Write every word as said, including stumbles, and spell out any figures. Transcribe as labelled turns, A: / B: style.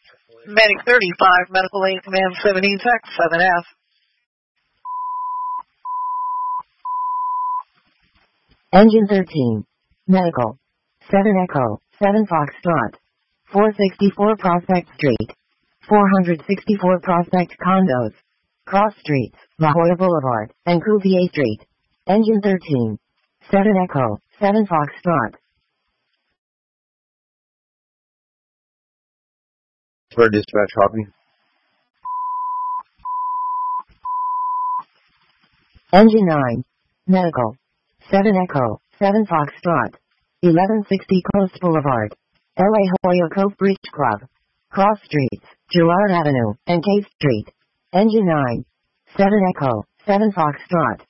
A: Medic thirty-five, Medical eight, Command seventeen, Tech seven F.
B: Engine thirteen, Medical, seven Echo, seven Foxtrot, four sixty-four Prospect Street, four sixty-four Prospect Condos, Cross Streets, La Jolla Boulevard, and Cuvier Street. Engine thirteen, seven Echo, seven Foxtrot.
C: For dispatch, copy.
B: Engine nine, Medical, seven Echo, seven Foxtrot, eleven sixty Coast Boulevard, La Jolla Cove Bridge Club, Cross Streets, Girard Avenue, and Cave Street. Engine nine, seven Echo, seven Foxtrot.